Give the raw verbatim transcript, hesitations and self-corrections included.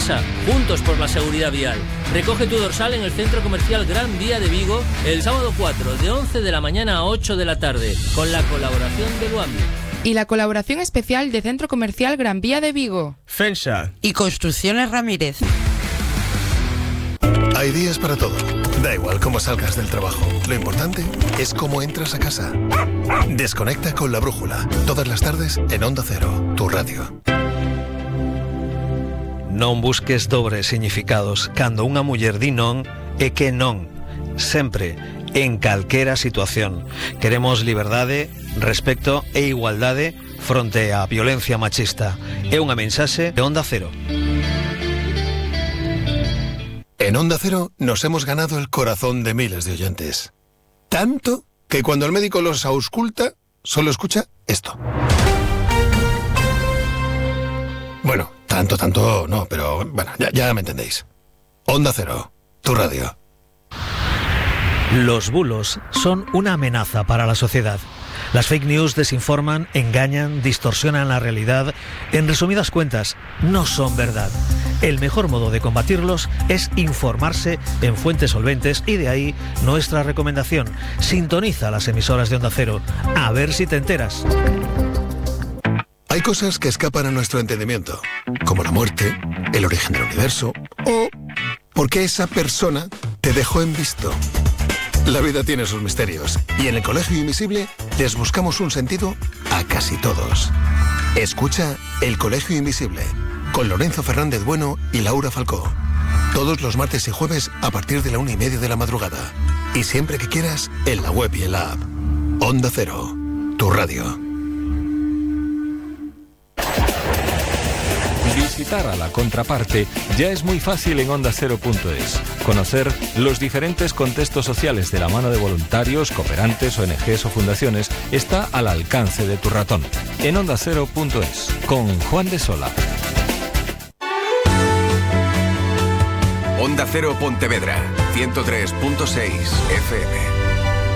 Fensa, juntos por la seguridad vial. Recoge tu dorsal en el Centro Comercial Gran Vía de Vigo el sábado cuatro, de once de la mañana a ocho de la tarde, con la colaboración de Luambi. Y la colaboración especial de Centro Comercial Gran Vía de Vigo. Fensa. Y Construcciones Ramírez. Hay días para todo. Da igual cómo salgas del trabajo. Lo importante es cómo entras a casa. Desconecta con La Brújula. Todas las tardes en Onda Cero, tu radio. Non busques dobres significados. Cando unha muller di non, é que non. Sempre, en calquera situación. Queremos liberdade, respecto e igualdade fronte á violencia machista. É unha mensaxe de Onda Cero. En Onda Cero nos hemos ganado el corazón de miles de oyentes. Tanto que cuando el médico los ausculta, solo escucha esto. Bueno, tanto, tanto no, pero bueno, ya, ya me entendéis. Onda Cero, tu radio. Los bulos son una amenaza para la sociedad. Las fake news desinforman, engañan, distorsionan la realidad. En resumidas cuentas, no son verdad. El mejor modo de combatirlos es informarse en fuentes solventes y de ahí nuestra recomendación. Sintoniza las emisoras de Onda Cero. A ver si te enteras. Hay cosas que escapan a nuestro entendimiento, como la muerte, el origen del universo o por qué esa persona te dejó en visto. La vida tiene sus misterios y en el Colegio Invisible les buscamos un sentido a casi todos. Escucha El Colegio Invisible con Lorenzo Fernández Bueno y Laura Falcó. Todos los martes y jueves a partir de la una y media de la madrugada. Y siempre que quieras en la web y en la app. Onda Cero, tu radio. Visitar a la contraparte ya es muy fácil en onda cero punto es. Conocer los diferentes contextos sociales de la mano de voluntarios, cooperantes, O N Ges o fundaciones está al alcance de tu ratón. En onda cero punto es, con Juan de Sola. Onda Cero Pontevedra, ciento tres punto seis F M.